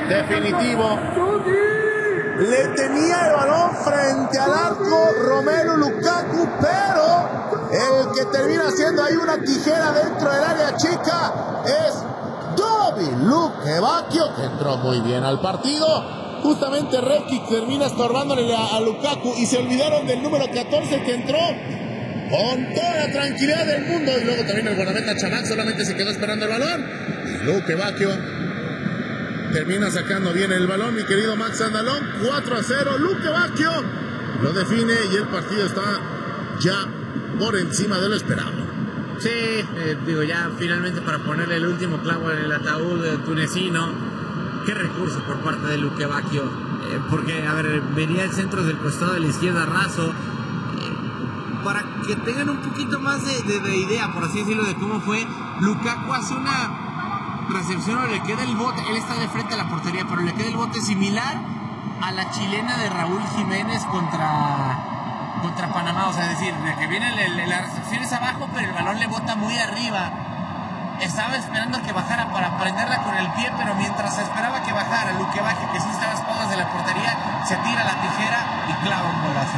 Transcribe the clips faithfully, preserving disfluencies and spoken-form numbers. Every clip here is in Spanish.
definitivo. Le tenía el balón frente al arco Romelu Lukaku, pero el que termina haciendo ahí una tijera dentro del área chica es Dovi Lukebakio, que entró muy bien al partido. Justamente Rekic termina estorbándole a, a Lukaku y se olvidaron del número catorce que entró con toda la tranquilidad del mundo. Y luego también el guardameta Chamac solamente se quedó esperando el balón. Y Lukebakio termina sacando bien el balón, mi querido Max Andalón. Cuatro a cero. Lukebakio lo define y el partido está ya por encima de lo esperado. Sí, eh, digo, ya finalmente para ponerle el último clavo en el ataúd eh, tunecino. Qué recurso por parte de Lukebakio, eh, porque, a ver, venía el centro del costado de la izquierda raso, eh, para que tengan un poquito más de, de, de idea, por así decirlo, de cómo fue. Lukaku hace una recepción o le queda el bote, él está de frente a la portería, pero le queda el bote similar a la chilena de Raúl Jiménez contra, contra Panamá, o sea, es decir, de que viene el, el, la recepción es abajo, pero el balón le bota muy arriba. Estaba esperando que bajara para prenderla con el pie, pero mientras esperaba que bajara, Lukebakio, que sí estaba a espaldas de la portería, se tira la tijera y clava un golazo.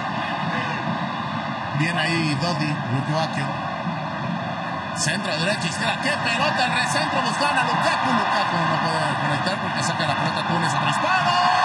Bien ahí Dodi Lukebakio. Centro, derecha, izquierda. ¡Qué pelota! El recentro buscaban a Lukaku. Lukaku no puede conectar porque saca la pelota Túnez a tres palos.